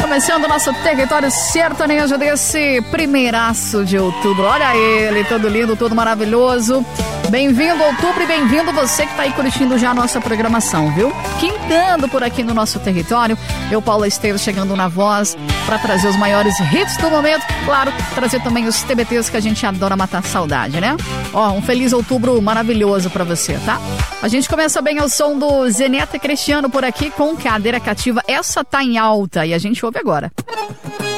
começando o nosso território sertanejo desse primeiraço de outubro. Olha ele, todo lindo, todo maravilhoso. Bem-vindo outubro e bem-vindo você que está aí curtindo já a nossa programação, viu? Quintando por aqui no nosso território, eu, Paula Esteves, chegando na voz para trazer os maiores hits do momento. Claro, trazer também os TBTs que a gente adora matar saudade, né? Ó, um feliz outubro maravilhoso para você, tá? A gente começa bem ao som do Zeneta Cristiano por aqui com Cadeira Cativa. Essa tá em alta e a gente ouve agora.